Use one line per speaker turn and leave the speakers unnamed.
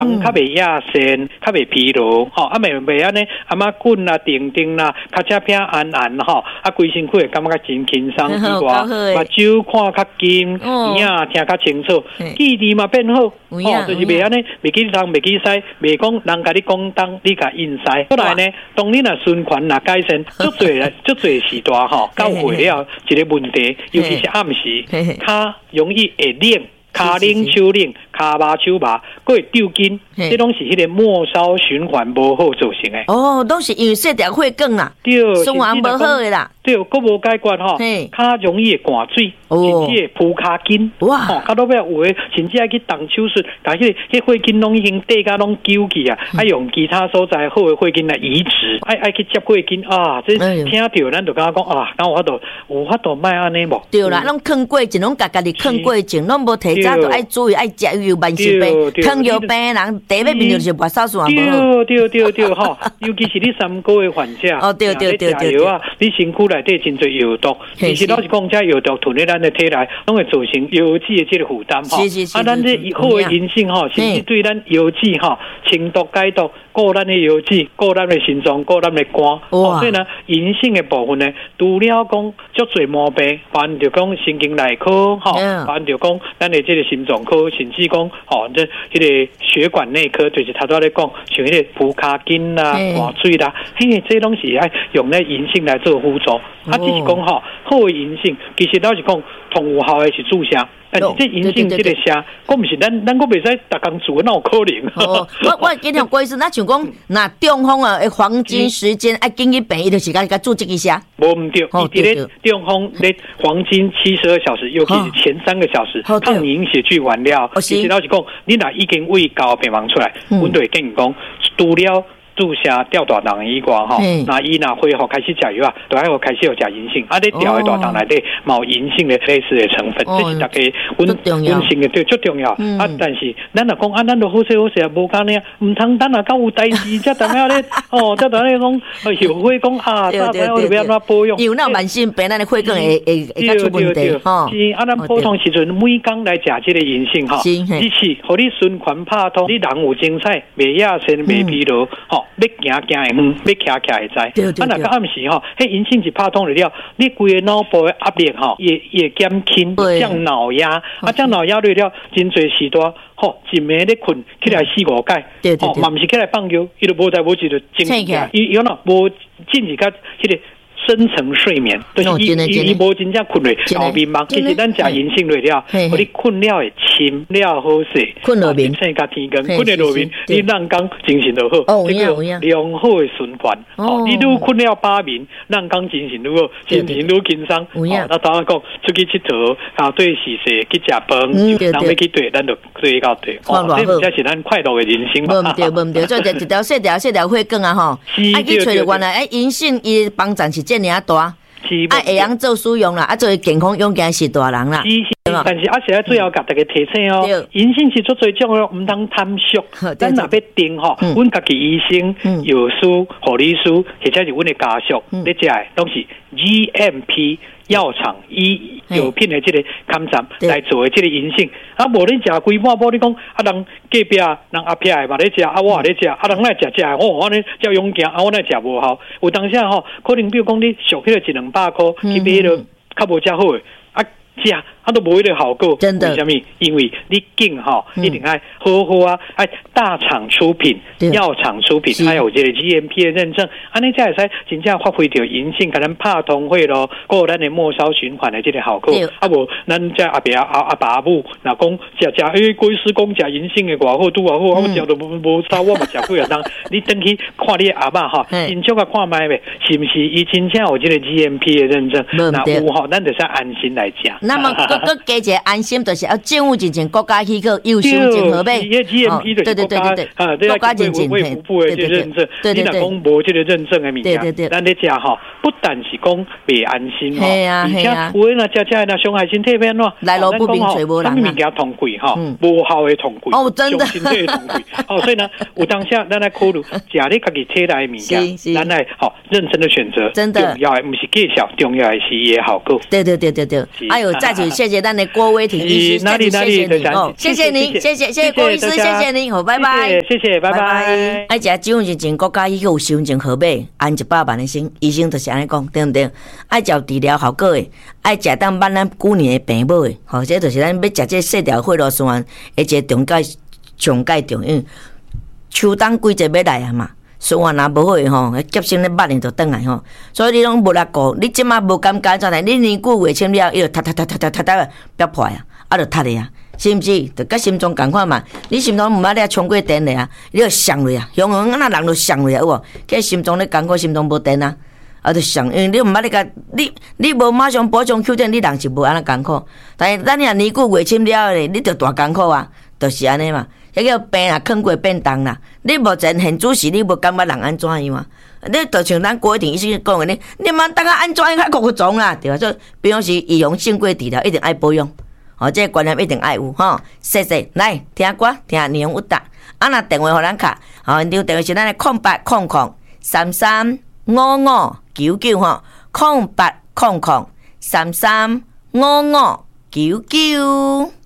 较袂亚线，较袂疲劳，啊袂安尼阿妈滚啦、定定啦，较车平安安吼，规身躯会感觉真轻松之外，目睭看较金，耳啊听较清楚，记忆嘛变好，就是袂安尼，袂记东袂记西，袂讲人甲你讲东，你甲应西。后来呢，当你若循环若改善，足侪时段吼，到会了一个问题，尤其是暗时，较容易会冷。骹冷手冷，骹麻手麻，佫会丢筋，这拢是迄个末梢循环无好造成的。
都是因为细条血管啦，
对，
循环无好的啦。
对，佫无解决吼，较容易会寒水，甚至会扑骹筋。哇，较到尾有诶，甚至爱去动手术，但迄血筋拢已经底甲拢揪去啊，用其他所在好诶血筋来移植，爱去接血筋啊。这听到咱就感觉讲啊，敢有法度卖安尼无？
对啦，拢啃过境，拢家己啃过境，拢无提早就爱注意，爱食有慢性病、糖尿病的人，第一面就是外手循环无好。
对吼，尤其是你3个月患者，
对，
食药啊，你身躯内底真侪药毒，其实老实讲，这药毒囤在咱的体内，拢会造成药剂的这个负担吼。咱这好的银杏吼，甚至对咱药剂吼清毒解毒，顾咱的药剂，顾咱的心脏，顾咱的肝。所以呢，银杏的部分呢，除了讲足侪毛病，包含着讲神经内科吼，包含着讲咱的这个心脏科，甚至讲这迄个血管内科，就是头拄咧讲，像迄个扑骹筋啦、寒水啦，这拢是爱用咧银杏来做辅助。只是讲好的银杏，其实老是讲同有效的是注射，但是这银杏这个射，我毋是咱我袂使逐工做，哪有可能？
我经常过意思，那像讲那中风啊，黄金时间爱紧去病，伊就是甲做这个射。
无毋对，伊伫咧中风咧黄金72小时，尤其是前3个小时，抗凝血去完了。其实老是讲，你若已经胃高病亡出来，阮就会跟你讲，除了注射吊大肠以外吼，那伊若恢复开始食药啊，就爱开始有食银杏，你吊的大肠内底有银杏的类似的成分，这是大家温性的对最重要。但是咱若讲咱就好势啊，无干呢，唔通咱若到有代志，才等下咧，才等下讲后悔讲啊，大家我要安怎保养？
有那慢性病，咱的血管会较出问题吼。
是咱普通时阵每工来食这个银杏吼，支持，互你循环拍通，你人有精彩，袂亚身，袂疲劳，吼。要行会远，要徛会知。若到暗时吼，迄银杏一拍通了，你规个脑部的压力吼，也减轻，降脑压。降脑压对了，真侪时段吼，一暝咧困起来4-5摆，嘛毋是起来放尿，伊就无代无志就精起来，伊有喏无进入到迄个深层睡眠，就是伊无真正困咧后面梦。其实咱食银杏了，互你困了会深了好势，
困落眠，
趁甲天光，困咧落眠，你让工精神就好。这个良好的循环。你愈困了把眠，让工精神愈好，心情愈轻松。那当然讲出去佚佗，对时势去食饭，人要去对，咱就对到对。这才是咱快乐的人生嘛。
无对，做一条细条血管啊吼，爱去找着原来银杏伊帮助是这尔大。会晓做使用啦，做健康勇敢是大人啦。
但是现在最后甲大家提醒哦，银杏是做最种哦，唔当贪俗。咱若要定吼，阮家己医生、药师、护理师，或者是阮的家属，你食的都是 GMP 药厂药品的这个勘察来做的这个银杏。无你食规半包，你讲人隔壁人阿撇的嘛咧食，我也咧食，人来食，我咧照勇敢，我来食无效。有当下吼，可能比如讲你俗迄个100-200块，去买迄个较无遮好的，食都无迄个效果。
真的，
为什么？因为你劲吼，一定爱好好啊，大厂出品、药厂出品，还有这个 GMP 的认证，安尼才会使真正发挥到银杏，甲咱拍通会咯，有咱的末梢循环的这个效果。无咱这阿爸阿母，若讲食贵师讲食银杏的偌好，拄偌好，我食都无差，我嘛食过啊。当你等去看你阿嬷吼，真少甲看卖呗，是不是？伊真正有这个 GMP 的认证，那有吼，咱就是安心来食。
那么佮加一个安心，就是要政府进行国家机构优秀整合呗。
GMP 就是国家进行卫福部的这个认证。你若讲无这个认证的物件，咱咧食吼，不但是讲袂安心吼，而且有诶若食那伤害身体变喏，
来路不明找无人。
物件通贵吼，无效的通贵，
真的，
身体的通贵。所以呢，有当下咱来考虑食你家己体内的物件，咱来认真的选择，真的重要的不是介绍，重要的是伊的效果。
对。还有再就是谢谢咱的郭威霆医师，
哪里
谢谢你哦，谢谢您，谢谢郭医师，谢谢您，好，拜拜，
谢谢，拜拜。
爱食酒之前，国家以后收钱好买，安100万的生，医生就是安尼讲，对不对？爱照治疗效果的，爱食当挽咱久年的病母的，吼，这就是咱要食这细条血路酸的一个上介重要。秋冬季节要来啊嘛。循环若无好诶吼，急性咧捌呢就倒来吼，所以你拢无力顾，你即马无感觉状态，你年久月深了，伊就突憋破啊，就塌咧啊，是毋是？就甲心脏共款嘛，你心脏毋捌咧冲过电咧啊，你就上落啊，雄雄啊人就上落啊，有无？计心脏咧感觉心脏无电啊，就上，因为你毋捌咧甲你无马上补充 Q 点，你人是无安尼艰苦，但是咱若年久月深了咧，你就大艰苦啊，就是安尼嘛。迄个病啊，囥过变重啦。你目前现主时，你无感觉人安怎样啊？你就像咱郭一定医生讲的，你慢等下安怎样较扩张啦？对吧？所以比方是预防胜过治疗，一定爱保养。哦，这个观念一定爱有吼。谢谢，来听歌，听年有答。啊，若电话互咱卡，吼，现场电话是咱的0800335599吼，0800335599。